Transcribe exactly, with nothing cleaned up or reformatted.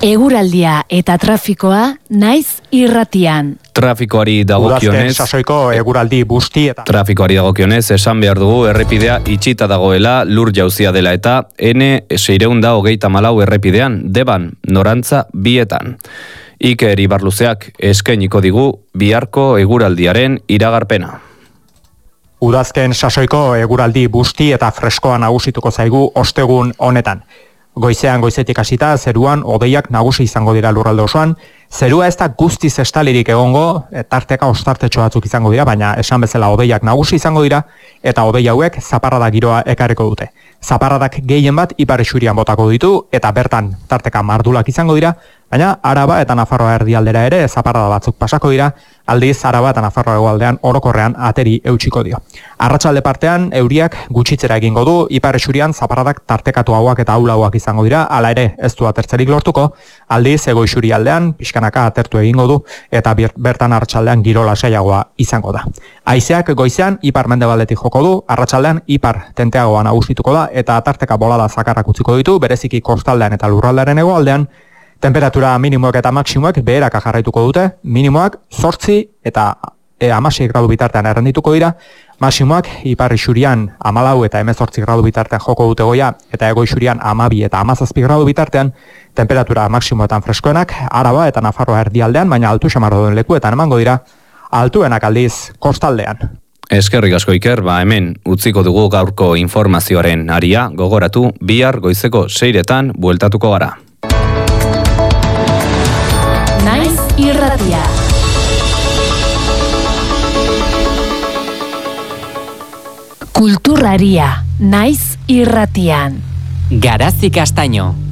Eguraldia eta trafikoa naiz irratian. Trafikoari dagokionez, sasoiko eguraldi busti eta trafikoari dagokionez esan behar dugu errepidea itxita dagoela lur jauzia dela eta N seiehun eta hogeita hamalau errepidean Deban norantza bietan. Iker Ibarluzeak eskainiko digu biharko eguraldiaren iragarpena. Udazken sasoiko eguraldi busti eta freskoa nagusituko zaigu ostegun honetan. Goizean goizetik hasita zeruan hodeiak nagusi izango dira lurralde osoan. Zerua ez da guztiz estalirik egongo, tarteka ostartetxo batzuk izango dira, baina esan bezala hodeiak nagusi izango dira eta hodei hauek zaparrada giroa ekarriko dute. Zaparradak gehien bat ipar isurian botako ditu eta bertan tarteka mardulak izango dira, baina Araba eta Nafarroa erdialdera ere zaparrada batzuk pasako dira, aldiz Araba eta Nafarroa hegoaldean orokorrean ateri eutsiko dio. Arratsalde partean euriak gutxitzera egingo du, ipar isurian zaparradak tartekatuagoak eta ahulagoak izango dira, hala ere ez du atertzerik lortuko, aldiz hego isurialdean pixkanaka atertu egingo du eta bertan arratsaldean giro lasaiagoa izango da. Haizeak goizean ipar mendebaldetik joko du, arratsaldean ipar tenteagoa nagusituko da eta tarteka bolada zakarrak utziko ditu, bereziki kostaldean eta lurraldearen hegoaldean. Temperatura minimoak eta maksimoak beheraka jarraituko dute, minimoak zortzi eta e, hamasei gradu bitartean errendituko dira, maksimoak ipar isurian hamalau eta hemezortzi gradu bitartean joko dute goia, eta hego isurian hamabi eta hamazazpi gradu bitartean, temperatura maksimoetan freskoenak, Araba eta Nafarroa erdialdean, baina altu xamarro duen lekuetan emango dira, altuenak aldiz kostaldean. Eskerrik asko Iker, ba hemen utziko dugu gaurko informazioaren aria, gogoratu, bihar goizeko seiretan bueltatuko gara. Naiz irratia. Kulturraria, naiz irratian. Garazi Castaño.